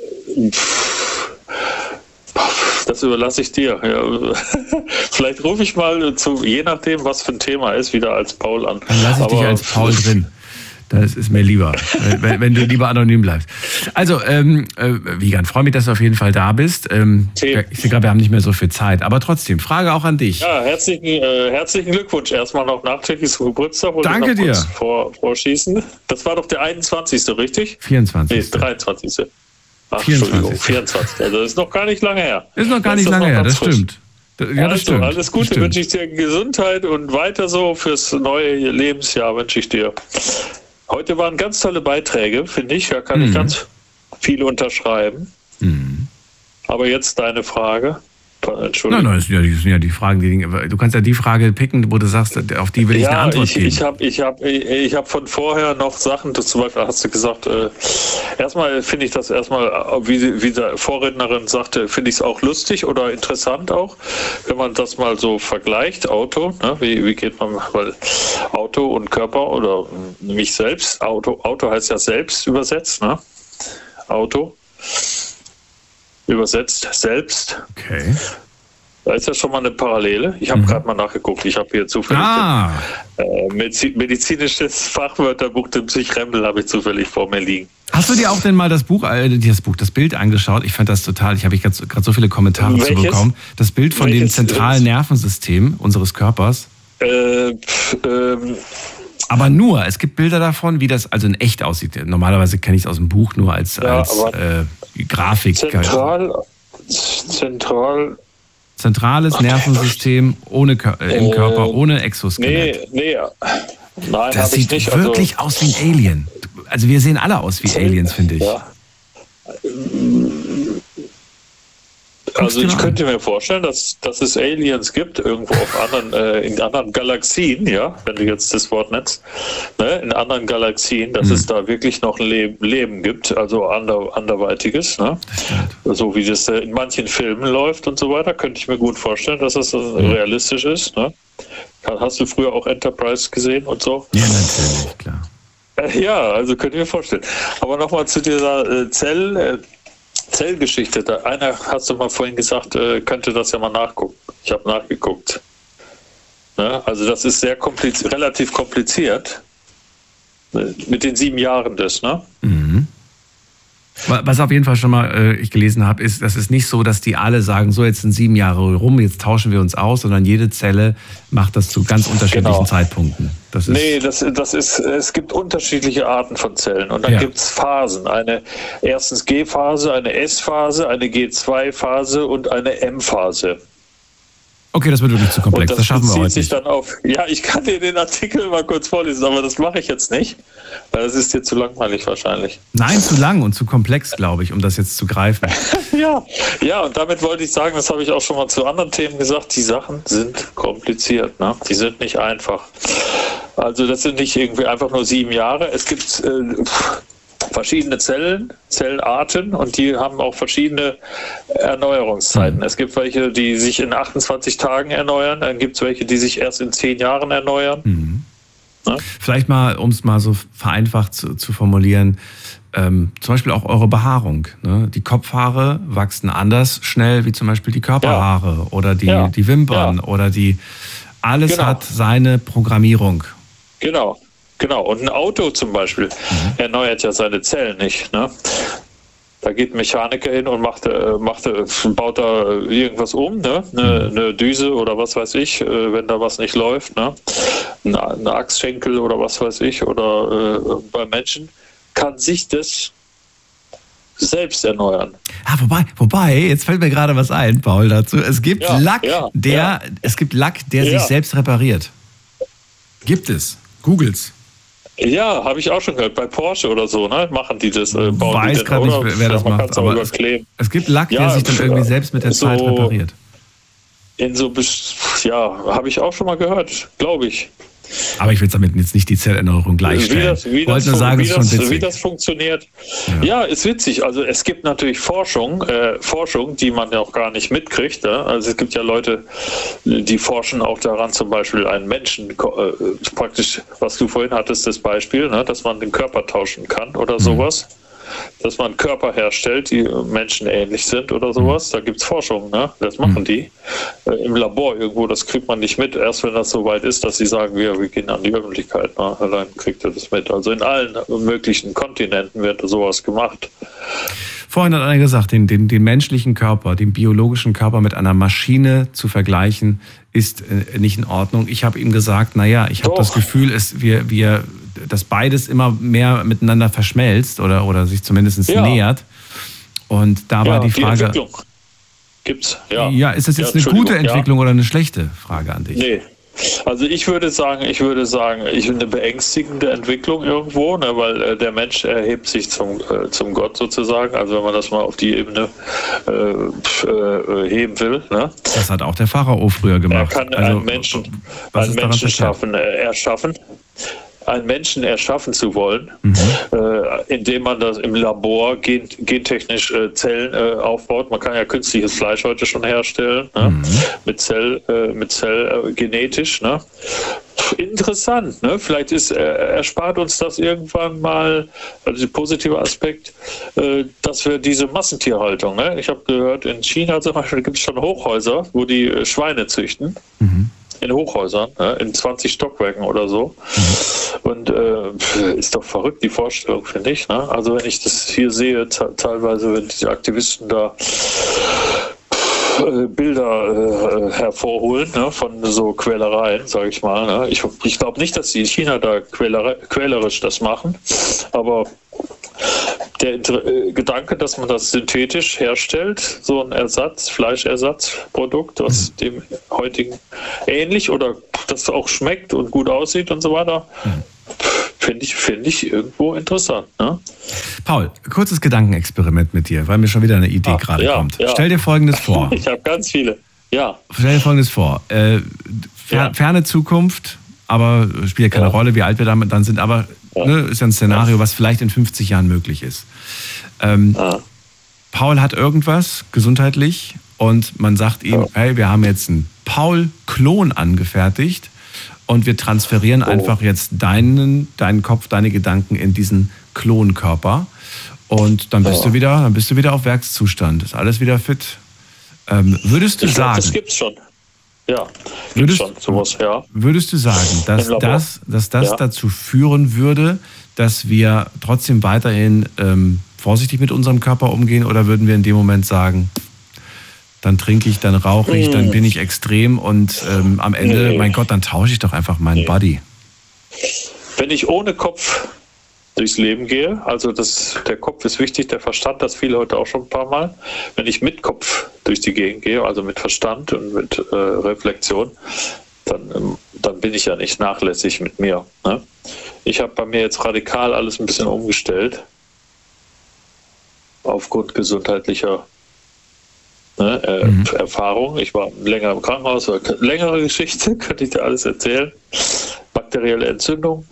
Das überlasse ich dir. Ja. Vielleicht rufe ich mal zu, je nachdem, was für ein Thema ist, wieder als Paul an. Dann lasse ich Aber dich als Paul drin. Das ist mir lieber, wenn, wenn du lieber anonym bleibst. Also, ähm, äh, Wiegand, freue mich, dass du auf jeden Fall da bist. Ähm, okay. Ich sehe gerade, wir haben nicht mehr so viel Zeit. Aber trotzdem, Frage auch an dich. Ja, herzlichen, äh, herzlichen Glückwunsch. Erstmal noch nachträglich zum Geburtstag. Danke dir. Vor, vorschießen. Das war doch der einundzwanzigste, richtig? vierundzwanzigste. Nee, dreiundzwanzigste. Ach, vierundzwanzigste. Entschuldigung, vierundzwanzigste. Also das ist noch gar nicht lange her. Ist noch gar nicht lange her, das stimmt. Ja, das also, stimmt. Alles Gute wünsche ich dir, Gesundheit und weiter so fürs neue Lebensjahr wünsche ich dir. Heute waren ganz tolle Beiträge, finde ich. Da kann mhm. ich ganz viel unterschreiben. Mhm. Aber jetzt deine Frage. Entschuldigung. Nein, nein, das sind ja, das sind ja die Fragen, die, du kannst ja die Frage picken, wo du sagst, auf die will ich ja, eine Antwort ich, geben. Ich habe ich hab, ich hab von vorher noch Sachen, das zum Beispiel hast du gesagt, äh, erstmal finde ich das erstmal, wie, wie der Vorrednerin sagte, finde ich es auch lustig oder interessant auch, wenn man das mal so vergleicht, Auto, ne, wie, wie geht man, weil Auto und Körper oder mich selbst, Auto, Auto heißt ja selbst übersetzt, ne? Auto. Übersetzt selbst. Okay. Da ist ja schon mal eine Parallele. Ich habe mhm. gerade mal nachgeguckt. Ich habe hier zufällig ah. ein äh, medizinisches Fachwörterbuch, den Psychremmel, habe ich zufällig vor mir liegen. Hast du dir auch denn mal das Buch, äh, das Buch, das Bild angeschaut? Ich fand das total, ich habe gerade so viele Kommentare Welches? zu bekommen. Das Bild von Welches? dem zentralen Nervensystem unseres Körpers. Äh, pf, ähm, Aber nur, es gibt Bilder davon, wie das also in echt aussieht. Normalerweise kenne ich es aus dem Buch nur als, ja, als äh, Grafik. Zentral, zentral. Zentrales Nervensystem ohne äh, im Körper, ohne Exoskelett. Nee, nee. Nein, das sieht nicht. wirklich also, aus wie ein Alien. Also wir sehen alle aus wie Aliens, finde ich. Ja. Also ich könnte mir vorstellen, dass, dass es Aliens gibt, irgendwo auf anderen, äh, in anderen Galaxien, ja, wenn du jetzt das Wort nennst, ne, in anderen Galaxien, dass mhm. es da wirklich noch Leben, Leben gibt, also ander, anderweitiges, ne? So wie das in manchen Filmen läuft und so weiter, könnte ich mir gut vorstellen, dass das mhm. realistisch ist, ne? Hast du früher auch Enterprise gesehen und so? Ja, natürlich, klar. Ja, also könnte ich mir vorstellen. Aber nochmal zu dieser äh, Zell... Äh, Zellgeschichte, da einer, hast du mal vorhin gesagt, äh, könnte das ja mal nachgucken. Ich habe nachgeguckt. Ne? Also das ist sehr kompliziert, relativ kompliziert. Mit den sieben Jahren das, ne? Mhm. Was auf jeden Fall schon mal äh, ich gelesen habe, ist, das ist nicht so, dass die alle sagen, so jetzt sind sieben Jahre rum, jetzt tauschen wir uns aus, sondern jede Zelle macht das zu ganz unterschiedlichen genau. Zeitpunkten. Das ist nee, das, das ist, es gibt unterschiedliche Arten von Zellen und dann ja. gibt es Phasen. Eine erstens G-Phase, eine S-Phase, eine G zwei Phase und eine M-Phase. Okay, das wird wirklich zu komplex, das, das schaffen wir heute sich nicht. Dann auf, ja, ich kann dir den Artikel mal kurz vorlesen, aber das mache ich jetzt nicht, weil das ist dir zu langweilig wahrscheinlich. Nein, zu lang und zu komplex, glaube ich, um das jetzt zu greifen. ja, ja, und damit wollte ich sagen, das habe ich auch schon mal zu anderen Themen gesagt, die Sachen sind kompliziert, ne? Die sind nicht einfach. Also das sind nicht irgendwie einfach nur sieben Jahre. Es gibt äh, verschiedene Zellen, Zellarten und die haben auch verschiedene Erneuerungszeiten. Mhm. Es gibt welche, die sich in achtundzwanzig Tagen erneuern, dann gibt es welche, die sich erst in zehn Jahren erneuern. Mhm. Ja? Vielleicht mal, um es mal so vereinfacht zu, zu formulieren, ähm, zum Beispiel auch eure Behaarung. Ne? Die Kopfhaare wachsen anders schnell wie zum Beispiel die Körperhaare ja. oder die, ja. die Wimpern ja. oder die... Alles genau. hat seine Programmierung. Genau. Genau, und ein Auto zum Beispiel mhm. erneuert ja seine Zellen nicht. Ne? Da geht ein Mechaniker hin und macht, macht, baut da irgendwas um, ne? eine, mhm. eine Düse oder was weiß ich, wenn da was nicht läuft. Ne? Ein Achsschenkel oder was weiß ich. Oder äh, bei Menschen kann sich das selbst erneuern. Ah, wobei, wobei, jetzt fällt mir gerade was ein, Paul, dazu. Es gibt ja, Lack, ja, der, ja. es gibt Lack, der ja. sich selbst repariert. Gibt es. Googles. Ja, habe ich auch schon gehört. Bei Porsche oder so, ne? Machen die das. Äh, bauen Weiß die gerade nicht, wer das macht. Aber es, es gibt Lack, ja, der sich dann irgendwie selbst mit der so Zeit repariert. In so, ja, habe ich auch schon mal gehört, glaube ich. Aber ich will damit jetzt nicht die Zellerneuerung gleichstellen. Wie das, wie ich wollte das, nur sagen, wie es ist schon das, witzig. Wie das funktioniert. Ja. ja, ist witzig. Also es gibt natürlich Forschung, äh, Forschung, die man ja auch gar nicht mitkriegt. Ne? Also es gibt ja Leute, die forschen auch daran, zum Beispiel einen Menschen, äh, praktisch, was du vorhin hattest, das Beispiel, ne? Dass man den Körper tauschen kann oder mhm. sowas. Dass man Körper herstellt, die menschenähnlich sind oder sowas. Da gibt es Forschung, ne? Das machen die. Äh, Im Labor irgendwo, das kriegt man nicht mit. Erst wenn das so weit ist, dass sie sagen, wir, wir gehen an die Öffentlichkeit. Ne? Dann kriegt er das mit. Also in allen möglichen Kontinenten wird sowas gemacht. Vorhin hat einer gesagt, den, den, den menschlichen Körper, den biologischen Körper mit einer Maschine zu vergleichen, ist äh, nicht in Ordnung. Ich habe ihm gesagt, naja, ich habe das Gefühl, es, wir, wir, dass beides immer mehr miteinander verschmelzt oder, oder sich zumindest ja. nähert. Und da war ja, die Frage... Die Entwicklung gibt's, ja. Ja, ist das jetzt ja, eine gute Entwicklung ja. oder eine schlechte? Frage an dich. Nee. Also ich würde sagen, ich würde sagen, ich eine beängstigende Entwicklung irgendwo, ne, weil äh, der Mensch erhebt sich zum, äh, zum Gott sozusagen, also wenn man das mal auf die Ebene äh, äh, heben will. Ne? Das hat auch der Pharao früher gemacht. Er kann also, einen Menschen, einen Menschen schaffen, äh, erschaffen. einen Menschen erschaffen zu wollen, mhm. äh, indem man das im Labor gen, gentechnisch äh, Zellen äh, aufbaut. Man kann ja künstliches Fleisch heute schon herstellen, ne? mhm. mit Zell, äh, mit Zell äh, genetisch. Ne? Interessant, ne? Vielleicht ist, äh, erspart uns das irgendwann mal, also der positive Aspekt, äh, dass wir diese Massentierhaltung, ne? Ich habe gehört, in China zum Beispiel gibt es schon Hochhäuser, wo die äh, Schweine züchten. Mhm. In Hochhäusern, ne, in zwanzig Stockwerken oder so. Mhm. Und äh, ist doch verrückt, die Vorstellung, finde ich. Ne? Also wenn ich das hier sehe, teilweise, wenn die Aktivisten da äh, Bilder äh, hervorholen, ne, von so Quälereien, sage ich mal. Ne. Ich, ich glaube nicht, dass die in China da quäler, quälerisch das machen, aber der äh, Gedanke, dass man das synthetisch herstellt, so ein Ersatz, Fleischersatzprodukt, was dem heutigen ähnlich oder das auch schmeckt und gut aussieht und so weiter, mhm. finde ich, find ich irgendwo interessant. Ne? Paul, kurzes Gedankenexperiment mit dir, weil mir schon wieder eine Idee ah, gerade ja, kommt. Ja. Stell dir Folgendes vor. Ich habe ganz viele. Ja. Stell dir Folgendes vor. Äh, fer- ja. Ferne Zukunft, aber spielt ja keine ja. Rolle, wie alt wir damit dann sind, aber ja. ne, ist ja ein Szenario, was vielleicht in fünfzig Jahren möglich ist. Ähm, ja. Paul hat irgendwas gesundheitlich und man sagt ihm, ja. hey, wir haben jetzt einen Paul-Klon angefertigt und wir transferieren oh. einfach jetzt deinen, deinen Kopf, deine Gedanken in diesen Klonkörper und dann bist ja. du wieder, dann bist du wieder auf Werkszustand, ist alles wieder fit. Ähm, würdest du ich sagen? Glaub, das gibt's schon. Ja, gibt's würdest, schon sowas, ja. Würdest du sagen, dass das, dass das ja. dazu führen würde, dass wir trotzdem weiterhin ähm, vorsichtig mit unserem Körper umgehen, oder würden wir in dem Moment sagen, dann trinke ich, dann rauche ich, dann bin ich extrem und ähm, am Ende, nee. mein Gott, dann tausche ich doch einfach meinen nee. Body. Wenn ich ohne Kopf durchs Leben gehe, also das, der Kopf ist wichtig, der Verstand, das viele heute auch schon ein paar Mal. Wenn ich mit Kopf durch die Gegend gehe, also mit Verstand und mit äh, Reflexion, dann, ähm, dann bin ich ja nicht nachlässig mit mir. Ne? Ich habe bei mir jetzt radikal alles ein bisschen umgestellt, aufgrund gesundheitlicher ne, äh, mhm. Erfahrung. Ich war länger im Krankenhaus, war eine längere Geschichte, könnte ich dir alles erzählen. Bakterielle Entzündung.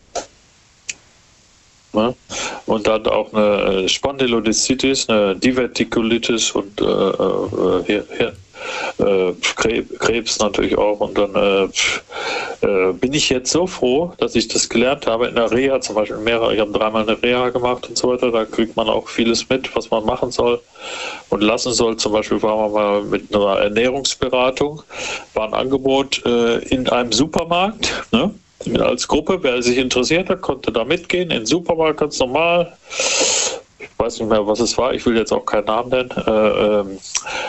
Ne? Und dann auch eine Spondylolisthesis, eine Divertikulitis und äh, äh, hier, hier, äh, Krebs natürlich auch. Und dann äh, äh, bin ich jetzt so froh, dass ich das gelernt habe in der Reha, zum Beispiel mehrere, ich habe dreimal eine Reha gemacht und so weiter, da kriegt man auch vieles mit, was man machen soll und lassen soll. Zum Beispiel waren wir mal mit einer Ernährungsberatung, war ein Angebot äh, in einem Supermarkt, ne? Als Gruppe, wer sich interessiert hat, konnte da mitgehen, in den Supermarkt ganz normal. Ich weiß nicht mehr, was es war, ich will jetzt auch keinen Namen nennen. Äh, ähm,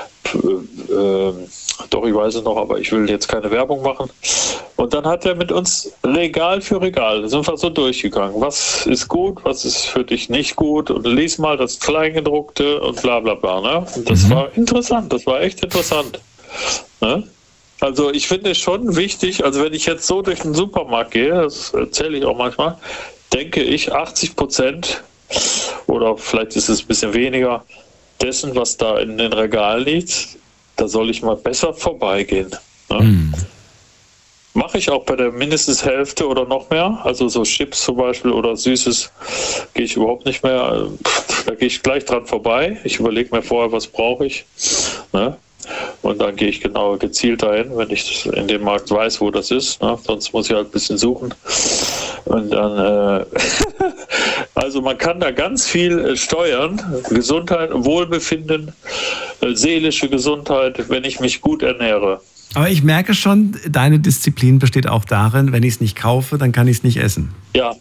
äh, doch, ich weiß es noch, aber ich will jetzt keine Werbung machen. Und dann hat er mit uns Regal für Regal, sind wir so durchgegangen. Was ist gut, was ist für dich nicht gut? Und lies mal das Kleingedruckte und bla bla bla. Ne? Und das mhm. war interessant, das war echt interessant. Ne? Also ich finde es schon wichtig, also wenn ich jetzt so durch den Supermarkt gehe, das erzähle ich auch manchmal, denke ich, achtzig Prozent oder vielleicht ist es ein bisschen weniger dessen, was da in den Regalen liegt, da soll ich mal besser vorbeigehen. Ne? Mm. Mache ich auch bei der mindestens Hälfte oder noch mehr, also so Chips zum Beispiel oder Süßes gehe ich überhaupt nicht mehr, da gehe ich gleich dran vorbei, ich überlege mir vorher, was brauche ich, ne? Und dann gehe ich genau gezielt dahin, wenn ich in dem Markt weiß, wo das ist. Ne? Sonst muss ich halt ein bisschen suchen. Und dann, äh also man kann da ganz viel steuern. Gesundheit, Wohlbefinden, seelische Gesundheit, wenn ich mich gut ernähre. Aber ich merke schon, deine Disziplin besteht auch darin, wenn ich es nicht kaufe, dann kann ich es nicht essen. Ja.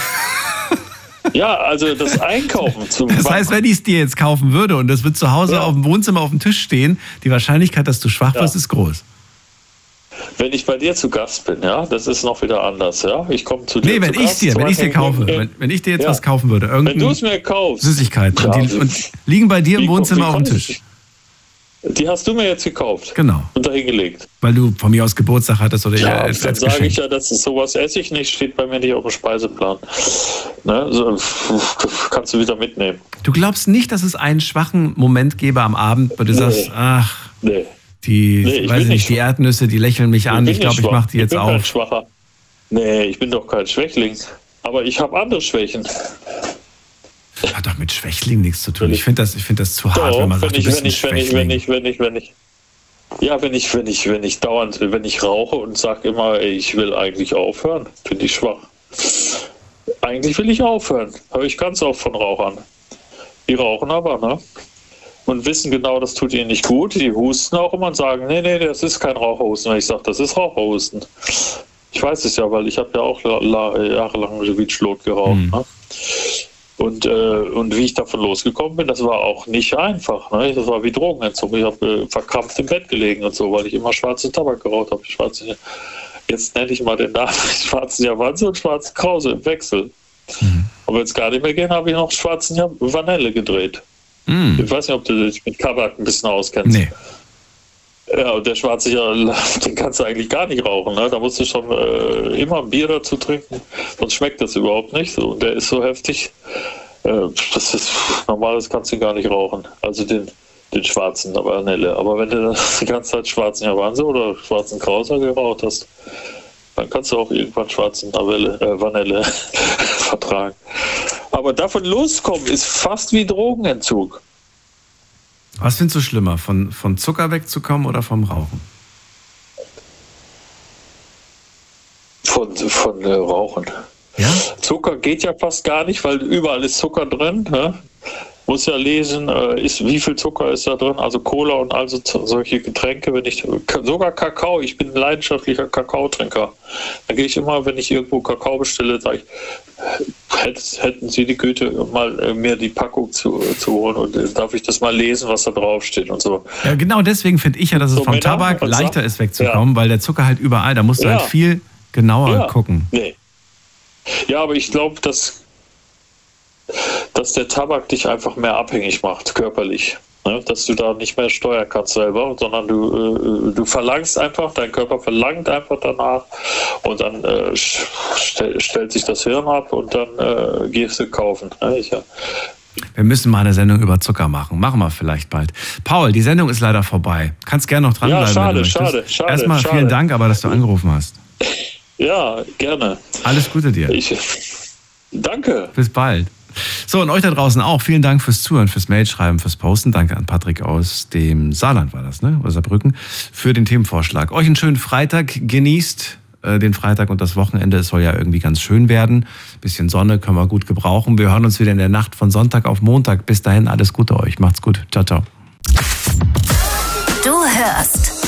Ja, also das Einkaufen zum Das heißt, wenn ich es dir jetzt kaufen würde und das wird zu Hause ja. auf dem Wohnzimmer auf dem Tisch stehen, die Wahrscheinlichkeit, dass du schwach ja. wirst, ist groß. Wenn ich bei dir zu Gast bin, ja, das ist noch wieder anders, ja. Ich komme zu dir. Nee, wenn ich dir, wenn ich dir kaufe, wenn, wenn ich dir jetzt ja. was kaufen würde, irgendeine wenn du es mir kaufst, Süßigkeiten ja. und, die, und liegen bei dir im Wohnzimmer auf dem Tisch. Ich, die hast du mir jetzt gekauft. Genau. Und dahin gelegt. Weil du von mir aus Geburtstag hattest oder ja, als, dann als sage ich ja, dass es sowas esse ich nicht, steht bei mir nicht auf dem Speiseplan. Ne? So, kannst du wieder mitnehmen. Du glaubst nicht, dass es einen schwachen Moment gäbe am Abend, wo du nee. sagst, ach, nee. die, nee, ich weiß nicht, die Erdnüsse, die lächeln mich an, ich, ich glaube, ich mache die jetzt auf. Ich bin kein Schwacher. Nee, ich bin doch kein Schwächling. Aber ich habe andere Schwächen. Hat doch mit Schwächling nichts zu tun. Ich finde das, ich find das zu hart, doch, wenn man sagt, wenn ich, du bist wenn ich, ein Schwächling. Wenn ich, wenn ich, wenn ich, ja, wenn ich, wenn ich, wenn ich dauernd, wenn ich rauche und sage immer, ey, ich will eigentlich aufhören, finde ich schwach. Eigentlich will ich aufhören. Höre ich ganz oft von Rauchern. Die rauchen aber, ne? Und wissen genau, das tut ihnen nicht gut. Die husten auch immer und sagen, nee, nee, das ist kein Raucherhusten. Wenn ich sage, das ist Raucherhusten. Ich weiß es ja, weil ich habe ja auch jahrelang Witschlot geraucht. Mhm. Ne? Und, äh, und wie ich davon losgekommen bin, das war auch nicht einfach. Ne? Das war wie Drogenentzug. Ich habe äh, verkrampft im Bett gelegen und so, weil ich immer schwarze Tabak geraucht habe. Schwarze, jetzt nenne ich mal den Namen schwarzen Javanse und schwarzen Krause im Wechsel. Mhm. Aber jetzt gar nicht mehr gehen, habe ich noch schwarzen Vanille gedreht. Mhm. Ich weiß nicht, ob du dich mit Tabak ein bisschen auskennst. Nee. Ja, und der schwarze, den kannst du eigentlich gar nicht rauchen. Ne? Da musst du schon äh, immer ein Bier dazu trinken, sonst schmeckt das überhaupt nicht. So, und der ist so heftig, äh, das ist normales kannst du gar nicht rauchen. Also den, den schwarzen Vanille. Aber wenn du die ganze Zeit schwarzen Javanse oder schwarzen Krauser geraucht hast, dann kannst du auch irgendwann schwarzen Vanille, äh, Vanille vertragen. Aber davon loskommen ist fast wie Drogenentzug. Was findest du schlimmer, von, von Zucker wegzukommen oder vom Rauchen? Von, von äh, Rauchen. Ja? Zucker geht ja fast gar nicht, weil überall ist Zucker drin. Ne? Muss ja lesen, äh, ist, wie viel Zucker ist da drin. Also Cola und also solche Getränke. Wenn ich sogar Kakao, ich bin ein leidenschaftlicher Kakaotrinker. Da gehe ich immer, wenn ich irgendwo Kakao bestelle, sage ich, hätten Sie die Güte, mal äh, mir die Packung zu, zu holen und äh, darf ich das mal lesen, was da drauf steht und so. Ja, genau deswegen finde ich ja, dass es so vom Männer, Tabak leichter ist wegzukommen, ja. Weil der Zucker halt überall, da musst du ja. halt viel genauer ja. gucken. Nee. Ja, aber ich glaube, dass, dass der Tabak dich einfach mehr abhängig macht, körperlich. Ne? Dass du da nicht mehr steuern kannst selber, sondern du, äh, du verlangst einfach, dein Körper verlangt einfach danach und dann äh, stell, stellt sich das Hirn ab und dann äh, gehst du kaufen. Ne? Ich, ja. Wir müssen mal eine Sendung über Zucker machen. Machen wir vielleicht bald. Paul, die Sendung ist leider vorbei. Kannst gerne noch dranbleiben. Ja, schade, wenn du schade, schade. Erstmal schade. vielen Dank, aber dass du angerufen hast. Ja, gerne. Alles Gute dir. Ich, danke. Bis bald. So, und euch da draußen auch. Vielen Dank fürs Zuhören, fürs Mailschreiben, fürs Posten. Danke an Patrick aus dem Saarland war das, ne? Oder Saarbrücken, für den Themenvorschlag. Euch einen schönen Freitag. Genießt äh, den Freitag und das Wochenende. Es soll ja irgendwie ganz schön werden. Bisschen Sonne können wir gut gebrauchen. Wir hören uns wieder in der Nacht von Sonntag auf Montag. Bis dahin alles Gute euch. Macht's gut. Ciao, ciao. Du hörst